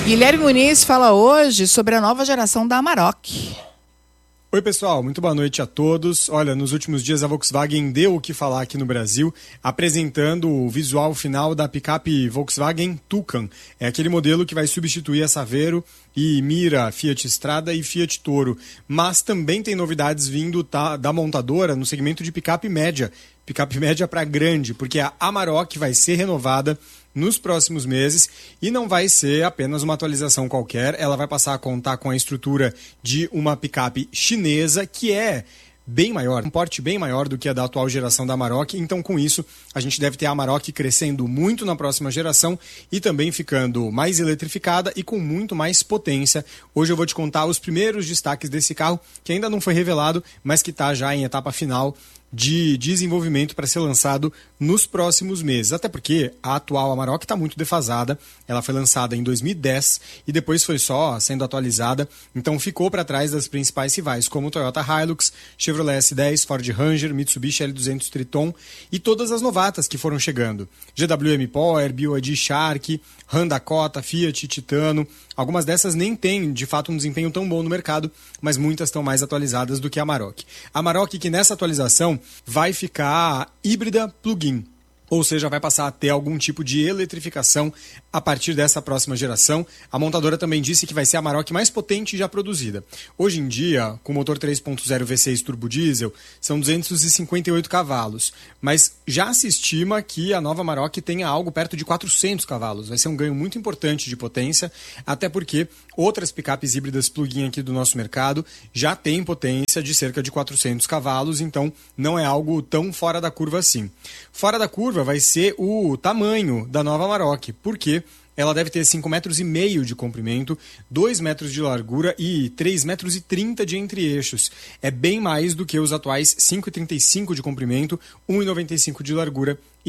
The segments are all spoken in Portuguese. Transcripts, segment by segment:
Guilherme Muniz fala hoje sobre a nova geração da Amarok. Oi pessoal, muito boa noite a todos. Olha, nos últimos dias a Volkswagen deu o que falar aqui no Brasil, apresentando o visual final da picape Volkswagen Toucan. É aquele modelo que vai substituir a Saveiro e Mira, Fiat Strada e Fiat Toro. Mas também tem novidades vindo da montadora no segmento de picape média para grande, porque a Amarok vai ser renovada nos próximos meses e não vai ser apenas uma atualização qualquer, ela vai passar a contar com a estrutura de uma picape chinesa que é bem maior, um porte bem maior do que a da atual geração da Amarok. Então, com isso, a gente deve ter a Amarok crescendo muito na próxima geração e também ficando mais eletrificada e com muito mais potência. Hoje eu vou te contar os primeiros destaques desse carro, que ainda não foi revelado, mas que está já em etapa final de desenvolvimento para ser lançado nos próximos meses. Até porque a atual Amarok está muito defasada. Ela foi lançada em 2010 e depois foi só sendo atualizada. Então ficou para trás das principais rivais, como Toyota Hilux, Chevrolet S10, Ford Ranger, Mitsubishi L200 Triton e todas as novatas que foram chegando. GWM Power, BYD Shark, Honda Kota, Fiat Titano. Algumas dessas nem têm, de fato, um desempenho tão bom no mercado, mas muitas estão mais atualizadas do que a Amarok. A Amarok, que nessa atualização vai ficar híbrida plug-in, ou seja, vai passar a ter algum tipo de eletrificação a partir dessa próxima geração. A montadora também disse que vai ser a Amarok mais potente já produzida. Hoje em dia, com motor 3.0 V6 turbo diesel, são 258 cavalos, mas já se estima que a nova Amarok tenha algo perto de 400 cavalos. Vai ser um ganho muito importante de potência, até porque outras picapes híbridas plug-in aqui do nosso mercado já têm potência de cerca de 400 cavalos, então não é algo tão fora da curva assim. Fora da curva vai ser o tamanho da nova Amarok, porque ela deve ter 5,5 metros de comprimento, 2 metros de largura e 3,30 metros de entre-eixos. É bem mais do que os atuais 5,35 de comprimento, 1,95 de largura e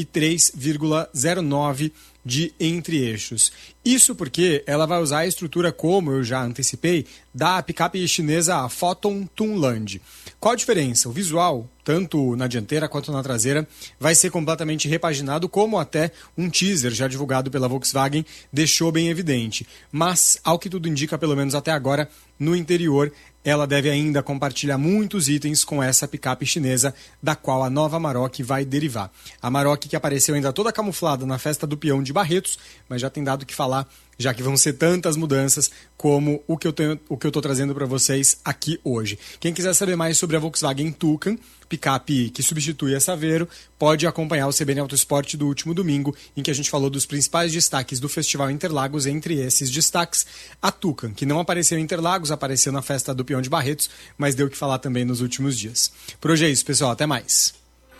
3,09 de entre-eixos. Isso porque ela vai usar a estrutura, como eu já antecipei, da picape chinesa Foton Tunland. Qual a diferença? O visual, tanto na dianteira quanto na traseira, vai ser completamente repaginado, como até um teaser já divulgado pela Volkswagen deixou bem evidente. Mas, ao que tudo indica, pelo menos até agora, no interior, ela deve ainda compartilhar muitos itens com essa picape chinesa, da qual a nova Amarok vai derivar. A Amarok que apareceu ainda toda camuflada na festa do peão de Barretos, mas já tem dado o que falar, já que vão ser tantas mudanças como o que eu estou trazendo para vocês aqui hoje. Quem quiser saber mais sobre a Volkswagen Toucan, picape que substitui a Saveiro, pode acompanhar o CBN Autosport do último domingo, em que a gente falou dos principais destaques do Festival Interlagos. Entre esses destaques, a Toucan, que não apareceu em Interlagos, apareceu na festa do peão de Barretos, mas deu o que falar também nos últimos dias. Por hoje é isso, pessoal. Até mais.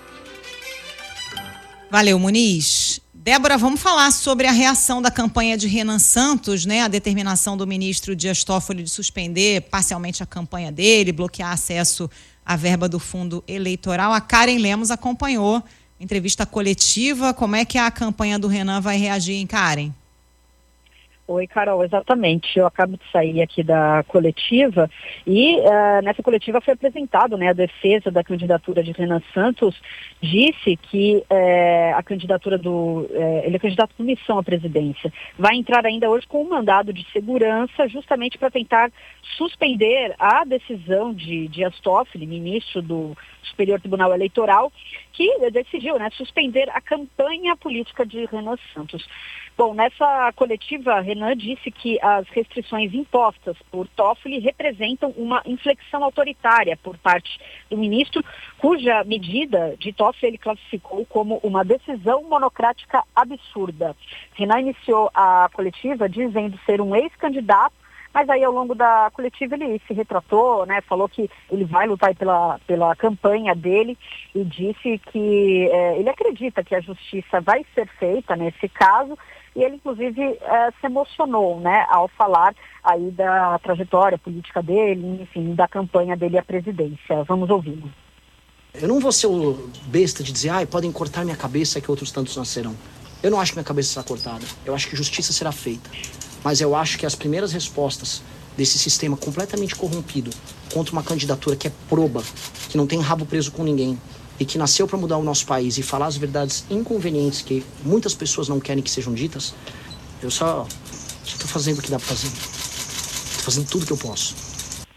Valeu, Muniz. Débora, vamos falar sobre a reação da campanha de Renan Santos, né? A determinação do ministro Dias Toffoli de suspender parcialmente a campanha dele, bloquear acesso à verba do fundo eleitoral. A Karen Lemos acompanhou entrevista coletiva. Como é que a campanha do Renan vai reagir, hein, Karen? Oi, Carol, exatamente. Eu acabo de sair aqui da coletiva e nessa coletiva foi apresentado, né, a defesa da candidatura de Renan Santos. Disse que a candidatura ele é candidato por missão à presidência. Vai entrar ainda hoje com um mandado de segurança, justamente para tentar suspender a decisão de Dias Toffoli, ministro do Superior Tribunal Eleitoral, que decidiu, né, suspender a campanha política de Renan Santos. Bom, nessa coletiva, Renan disse que as restrições impostas por Toffoli representam uma inflexão autoritária por parte do ministro, cuja medida de Toffoli ele classificou como uma decisão monocrática absurda. Renan iniciou a coletiva dizendo ser um ex-candidato, mas aí ao longo da coletiva ele se retratou, né, falou que ele vai lutar pela campanha dele e disse que ele acredita que a justiça vai ser feita nesse caso. E ele, inclusive, se emocionou, né, ao falar aí da trajetória política dele, enfim, da campanha dele à presidência. Vamos ouvi-lo. Eu não vou ser o besta de dizer, podem cortar minha cabeça que outros tantos nascerão. Eu não acho que minha cabeça será cortada. Eu acho que justiça será feita. Mas eu acho que as primeiras respostas desse sistema completamente corrompido contra uma candidatura que é proba, que não tem rabo preso com ninguém, e que nasceu para mudar o nosso país e falar as verdades inconvenientes que muitas pessoas não querem que sejam ditas, eu só Estou fazendo o que dá para fazer. Estou fazendo tudo que eu posso.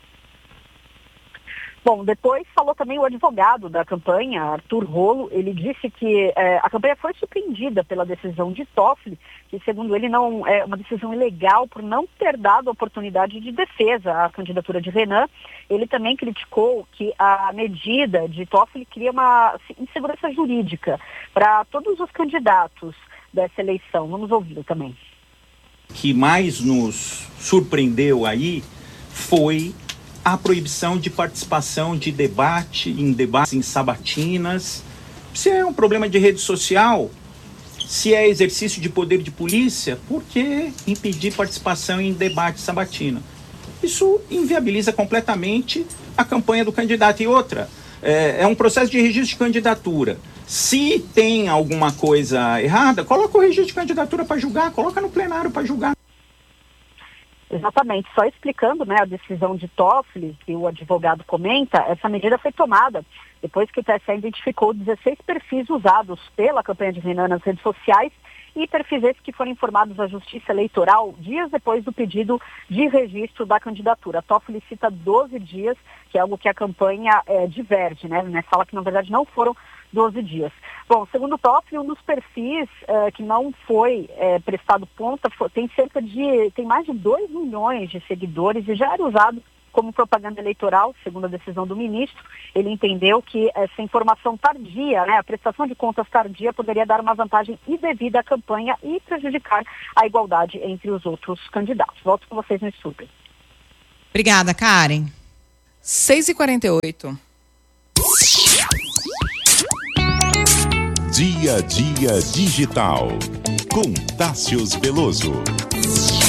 Bom, depois falou também o advogado da campanha, Arthur Rolo. Ele disse que a campanha foi surpreendida pela decisão de Toffoli, que segundo ele não é uma decisão ilegal por não ter dado oportunidade de defesa à candidatura de Renan. Ele também criticou que a medida de Toffoli cria uma insegurança jurídica para todos os candidatos dessa eleição. Vamos ouvi-lo também. O que mais nos surpreendeu aí foi a proibição de participação de debates em sabatinas. Se é um problema de rede social, se é exercício de poder de polícia, por que impedir participação em debate sabatina? Isso inviabiliza completamente a campanha do candidato. E outra, é um processo de registro de candidatura. Se tem alguma coisa errada, coloca o registro de candidatura para julgar, coloca no plenário para julgar. Exatamente, só explicando, né, a decisão de Toffoli, que o advogado comenta, essa medida foi tomada depois que o TSE identificou 16 perfis usados pela campanha de Renan nas redes sociais e perfis esses que foram informados à Justiça Eleitoral dias depois do pedido de registro da candidatura. Toffoli cita 12 dias, que é algo que a campanha diverge, né, fala que na verdade não foram 12 dias. Bom, segundo o Toffoli, um dos perfis que não foi prestado conta tem mais de 2 milhões de seguidores e já era usado como propaganda eleitoral, segundo a decisão do ministro. Ele entendeu que essa informação tardia, né, a prestação de contas tardia, poderia dar uma vantagem indevida à campanha e prejudicar a igualdade entre os outros candidatos. Volto com vocês no estúdio. Obrigada, Karen. 6h48. Dia a Dia Digital, com Tássios Veloso.